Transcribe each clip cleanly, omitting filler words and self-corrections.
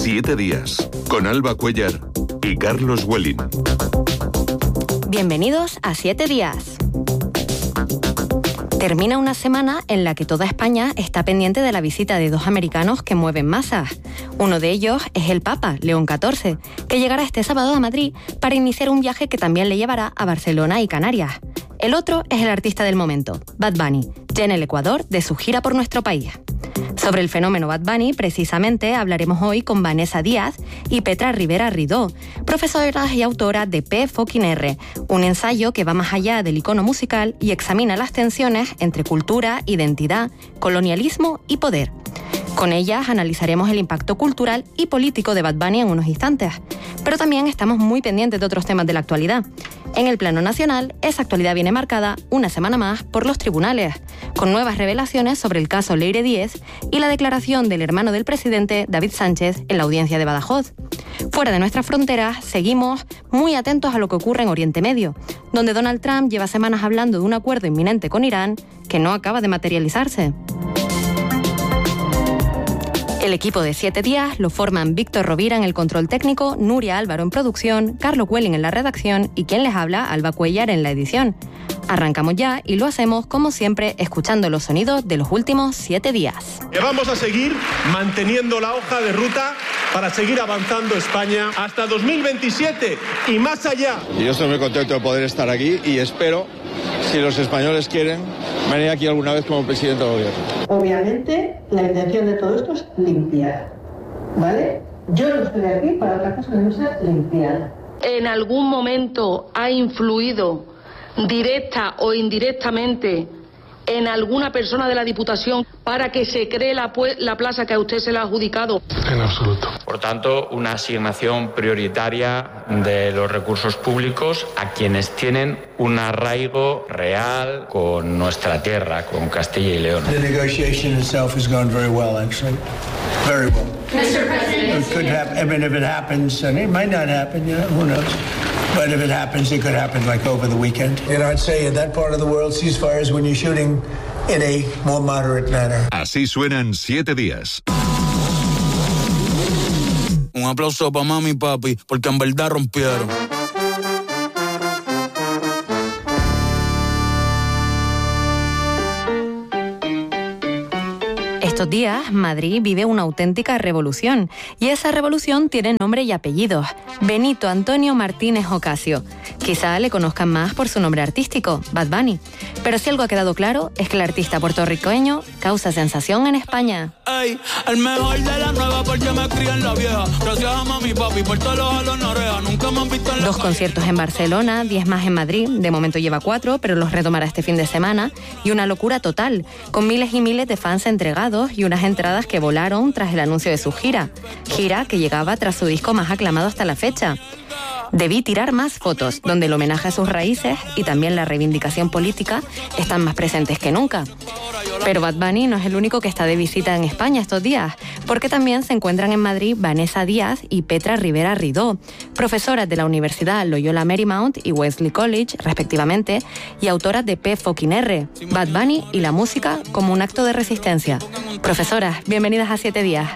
7 días, con Alba Cuellar y Carlos Welling. Bienvenidos a 7 días. Termina una semana en la que toda España está pendiente de la visita de dos americanos que mueven masas. Uno de ellos es el Papa, León XIV, que llegará este sábado a Madrid para iniciar un viaje que también le llevará a Barcelona y Canarias. El otro es el artista del momento, Bad Bunny, ya en el Ecuador de su gira por nuestro país. Sobre el fenómeno Bad Bunny, precisamente, hablaremos hoy con Vanessa Díaz y Petra Rivera Ridó, profesoras y autoras de P***R, un ensayo que va más allá del icono musical y examina las tensiones entre cultura, identidad, colonialismo y poder. Con ellas analizaremos el impacto cultural y político de Bad Bunny en unos instantes, pero también estamos muy pendientes de otros temas de la actualidad. En el plano nacional, esa actualidad viene marcada una semana más por los tribunales, con nuevas revelaciones sobre el caso Leire Díez y la declaración del hermano del presidente, David Sánchez, en la audiencia de Badajoz. Fuera de nuestras fronteras, seguimos muy atentos a lo que ocurre en Oriente Medio, donde Donald Trump lleva semanas hablando de un acuerdo inminente con Irán que no acaba de materializarse. El equipo de 7 días lo forman Víctor Rovira en el control técnico, Nuria Álvaro en producción, Carlos Welling en la redacción y quien les habla, Alba Cuellar, en la edición. Arrancamos ya y lo hacemos, como siempre, escuchando los sonidos de los últimos 7 días. Vamos a seguir manteniendo la hoja de ruta para seguir avanzando España hasta 2027 y más allá. Yo estoy muy contento de poder estar aquí y espero, si los españoles quieren, venir aquí alguna vez como presidente del gobierno. Obviamente, la intención de todo esto es limpiar, ¿vale? Yo no estoy aquí para otra cosa que no sea limpiar. ¿En algún momento ha influido directa o indirectamente en alguna persona de la Diputación para que se cree la plaza que a usted se le ha adjudicado? En absoluto. Por tanto, una asignación prioritaria de los recursos públicos a quienes tienen un arraigo real con nuestra tierra, con Castilla y León. The negotiation itself has gone very well, actually. Very well. Mr. President. It could happen. I mean, if it happens, and it might not happen, you know, who knows? But if it happens, it could happen like over the weekend. You know, I'd say in that part of the world, ceasefires when you're shooting in a more moderate manner. Así suenan 7 días. Un aplauso para mami y papi, porque en verdad rompieron. Estos días, Madrid vive una auténtica revolución, y esa revolución tiene nombre y apellidos: Benito Antonio Martínez Ocasio. Quizá le conozcan más por su nombre artístico, Bad Bunny, pero si algo ha quedado claro es que el artista puertorriqueño causa sensación en España. Ey, el mejor de la nueva porque me crié en la vieja. Gracias a mami y papi por todos los jalos en oreja. Nunca me han visto en la 2 conciertos en Barcelona, 10 más en Madrid. De momento lleva 4, pero los retomará este fin de semana. Y una locura total, con miles y miles de fans entregados y unas entradas que volaron tras el anuncio de su gira. Gira que llegaba tras su disco más aclamado hasta la fecha. Debí tirar más fotos, donde el homenaje a sus raíces y también la reivindicación política están más presentes que nunca. Pero Bad Bunny no es el único que está de visita en España estos días, porque también se encuentran en Madrid Vanessa Díaz y Petra Rivera Ridó, profesoras de la Universidad Loyola Marymount y Wesley College, respectivamente, y autoras de P***R, Bad Bunny y la música como un acto de resistencia. Profesoras, bienvenidas a 7 días.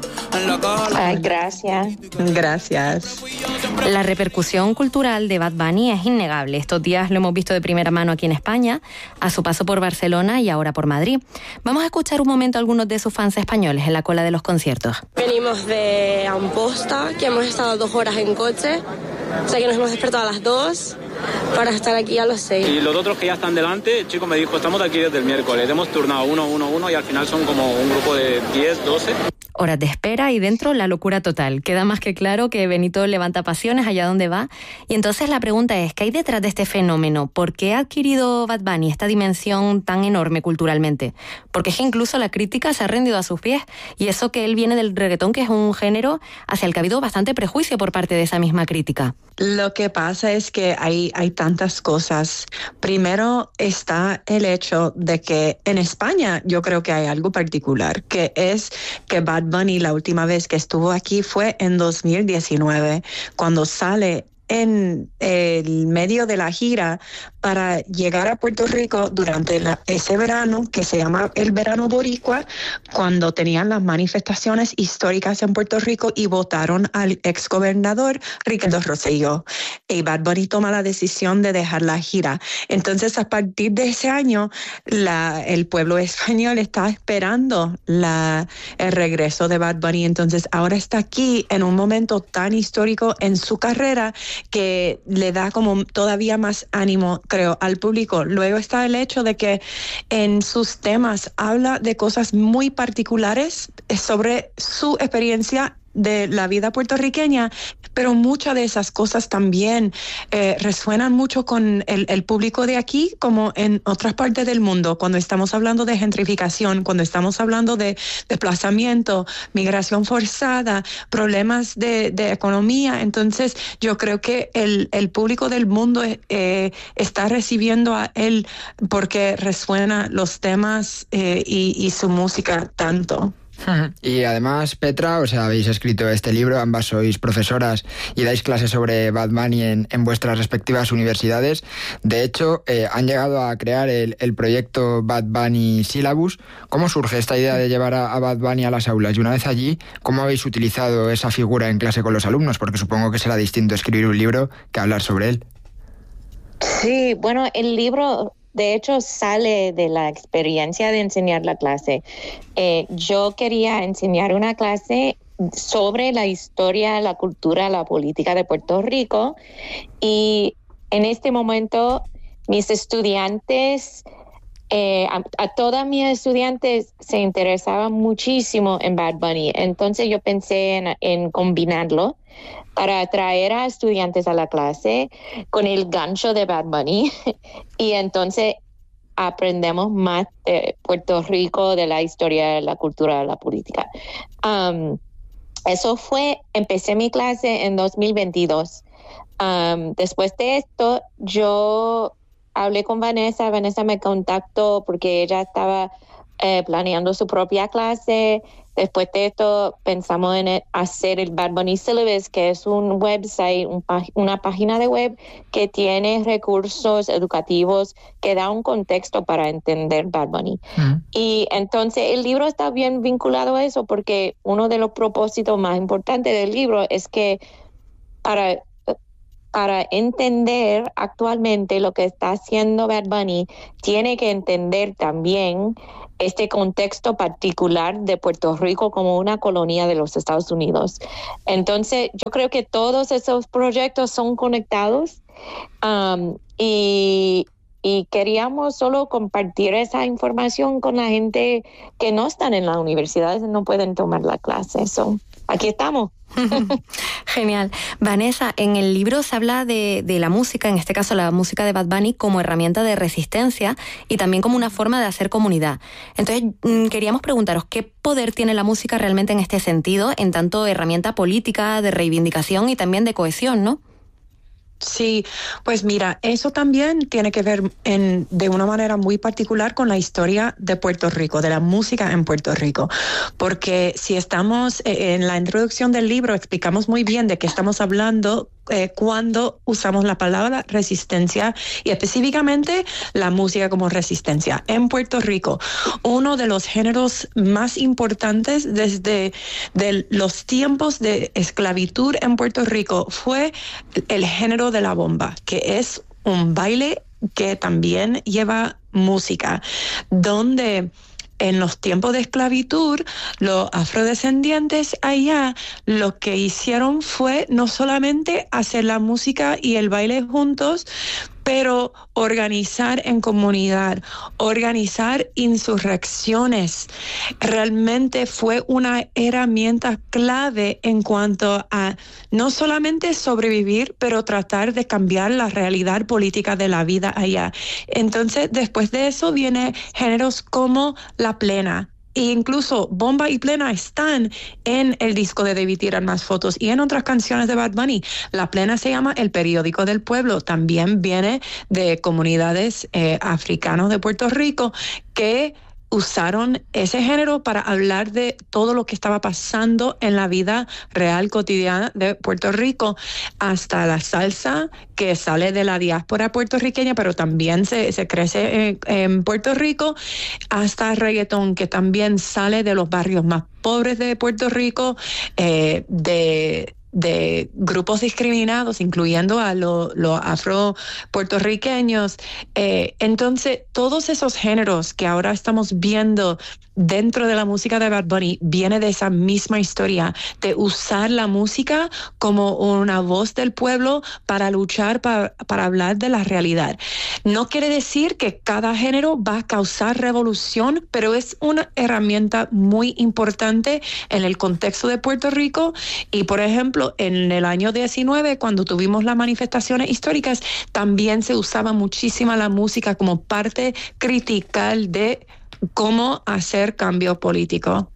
Ay, gracias. Gracias. La repercusión cultural de Bad Bunny es innegable. Estos días lo hemos visto de primera mano aquí en España, a su paso por Barcelona y ahora por Madrid. Vamos a escuchar un momento a algunos de sus fans españoles en la cola de los conciertos. Venimos de Amposta, que hemos estado 2 horas en coche, o sea que nos hemos despertado a las 2 para estar aquí a los 6. Y los otros que ya están delante, el chico me dijo, estamos aquí desde el miércoles, hemos turnado 1 y al final son como un grupo de 10, 12. Horas de espera y dentro la locura total. Queda más que claro que Benito levanta pasiones allá donde va. Y entonces la pregunta es, ¿qué hay detrás de este fenómeno? ¿Por qué ha adquirido Bad Bunny esta dimensión tan enorme culturalmente? Porque es que incluso la crítica se ha rendido a sus pies. Y eso que él viene del reggaetón, que es un género hacia el que ha habido bastante prejuicio por parte de esa misma crítica. Lo que pasa es que hay tantas cosas. Primero está el hecho de que en España yo creo que hay algo particular, que es que Bad Bunny la última vez que estuvo aquí fue en 2019, cuando sale en el medio de la gira para llegar a Puerto Rico durante ese verano, que se llama el verano boricua, cuando tenían las manifestaciones históricas en Puerto Rico y votaron al exgobernador Ricardo Rosselló. Y Bad Bunny toma la decisión de dejar la gira. Entonces, a partir de ese año, el pueblo español está esperando el regreso de Bad Bunny. Entonces, ahora está aquí en un momento tan histórico en su carrera que le da como todavía más ánimo, creo, al público. Luego está el hecho de que en sus temas habla de cosas muy particulares sobre su experiencia de la vida puertorriqueña, pero muchas de esas cosas también resuenan mucho con el público de aquí, como en otras partes del mundo, cuando estamos hablando de gentrificación, cuando estamos hablando de desplazamiento, migración forzada, problemas de economía. Entonces, yo creo que el público del mundo está recibiendo a él porque resuena los temas y su música tanto. Y además, Petra, habéis escrito este libro, ambas sois profesoras y dais clases sobre Bad Bunny en vuestras respectivas universidades. De hecho, han llegado a crear el proyecto Bad Bunny Syllabus. ¿Cómo surge esta idea de llevar a Bad Bunny a las aulas? Y una vez allí, ¿cómo habéis utilizado esa figura en clase con los alumnos? Porque supongo que será distinto escribir un libro que hablar sobre él. Sí, bueno, el libro de hecho sale de la experiencia de enseñar la clase. Yo quería enseñar una clase sobre la historia, la cultura, la política de Puerto Rico, y en este momento mis estudiantes, a todas mis estudiantes se interesaban muchísimo en Bad Bunny. Entonces yo pensé en combinarlo para atraer a estudiantes a la clase con el gancho de Bad Bunny y entonces aprendemos más de Puerto Rico, de la historia, la cultura, la política. Empecé mi clase en 2022. Después de esto, yo hablé con Vanessa me contactó porque ella estaba planeando su propia clase. Después de esto, pensamos en hacer el Bad Bunny Syllabus, que es un website, una página de web que tiene recursos educativos que da un contexto para entender Bad Bunny. Y entonces el libro está bien vinculado a eso, porque uno de los propósitos más importantes del libro es que para entender actualmente lo que está haciendo Bad Bunny, tiene que entender también este contexto particular de Puerto Rico como una colonia de los Estados Unidos. Entonces, yo creo que todos esos proyectos son conectados y queríamos solo compartir esa información con la gente que no están en las universidades y no pueden tomar la clase. Aquí estamos. Genial. Vanessa, en el libro se habla de la música, en este caso la música de Bad Bunny, como herramienta de resistencia y también como una forma de hacer comunidad. Entonces, queríamos preguntaros, ¿qué poder tiene la música realmente en este sentido, en tanto herramienta política, de reivindicación y también de cohesión, ¿no? Sí, pues mira, eso también tiene que ver de una manera muy particular con la historia de Puerto Rico, de la música en Puerto Rico, porque si estamos en la introducción del libro explicamos muy bien de qué estamos hablando cuando usamos la palabra resistencia y específicamente la música como resistencia. En Puerto Rico, uno de los géneros más importantes desde los tiempos de esclavitud en Puerto Rico fue el género de la bomba, que es un baile que también lleva música, donde en los tiempos de esclavitud, los afrodescendientes allá lo que hicieron fue no solamente hacer la música y el baile juntos, pero organizar en comunidad, organizar insurrecciones. Realmente fue una herramienta clave en cuanto a no solamente sobrevivir, pero tratar de cambiar la realidad política de la vida allá. Entonces, después de eso viene géneros como la plena. E incluso Bomba y Plena están en el disco de Debí Tirar Más Fotos y en otras canciones de Bad Bunny. La Plena se llama El Periódico del Pueblo. También viene de comunidades africanos de Puerto Rico que usaron ese género para hablar de todo lo que estaba pasando en la vida real cotidiana de Puerto Rico, hasta la salsa que sale de la diáspora puertorriqueña, pero también se crece en Puerto Rico, hasta el reggaetón que también sale de los barrios más pobres de Puerto Rico, de grupos discriminados, incluyendo a los afro-puertorriqueños. Entonces, todos esos géneros que ahora estamos viendo dentro de la música de Bad Bunny viene de esa misma historia, de usar la música como una voz del pueblo para luchar, para hablar de la realidad. No quiere decir que cada género va a causar revolución, pero es una herramienta muy importante en el contexto de Puerto Rico. Y, por ejemplo, en el año 19, cuando tuvimos las manifestaciones históricas, también se usaba muchísima la música como parte crítica de cómo hacer cambio político.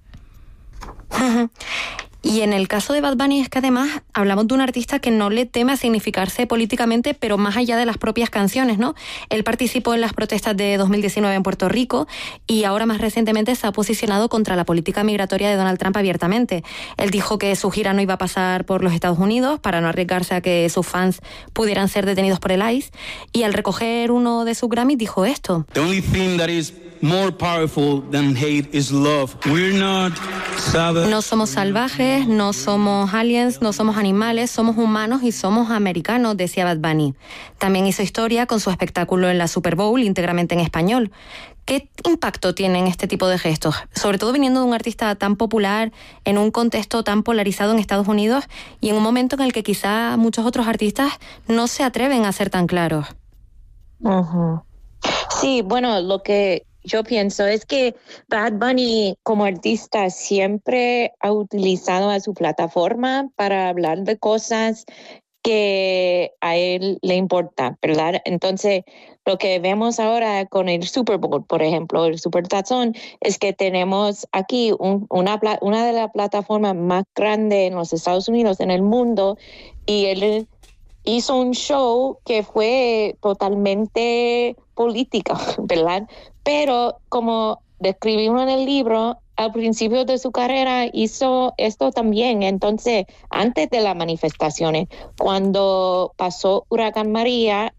Y en el caso de Bad Bunny es que además hablamos de un artista que no le teme a significarse políticamente, pero más allá de las propias canciones, ¿no? Él participó en las protestas de 2019 en Puerto Rico y ahora más recientemente se ha posicionado contra la política migratoria de Donald Trump abiertamente. Él dijo que su gira no iba a pasar por los Estados Unidos para no arriesgarse a que sus fans pudieran ser detenidos por el ICE, y al recoger uno de sus Grammys dijo esto. The only thing that is more powerful than hate is love. We're not savage. No somos salvajes, no somos aliens, no somos animales, somos humanos y somos americanos, decía Bad Bunny. También hizo historia con su espectáculo en la Super Bowl, íntegramente en español. ¿Qué impacto tienen este tipo de gestos? Sobre todo viniendo de un artista tan popular, en un contexto tan polarizado en Estados Unidos y en un momento en el que quizá muchos otros artistas no se atreven a ser tan claros. Uh-huh. Sí, bueno, lo que yo pienso es que Bad Bunny como artista siempre ha utilizado a su plataforma para hablar de cosas que a él le importan, ¿verdad? Entonces, lo que vemos ahora con el Super Bowl, por ejemplo, el Super Tazón, es que tenemos aquí una de las plataformas más grandes en los Estados Unidos, en el mundo, y él hizo un show que fue totalmente político, ¿verdad? Pero como describimos en el libro, al principio de su carrera hizo esto también. Entonces, antes de las manifestaciones, cuando pasó Huracán María,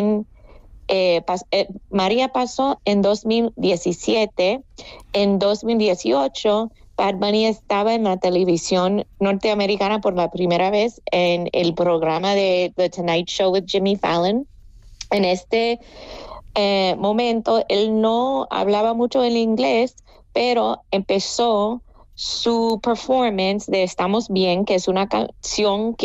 María pasó en 2017, en 2018, Bad Bunny estaba en la televisión norteamericana por la primera vez en el programa de The Tonight Show with Jimmy Fallon. En este momento, él no hablaba mucho el inglés, pero empezó su performance de Estamos Bien, que es una canción que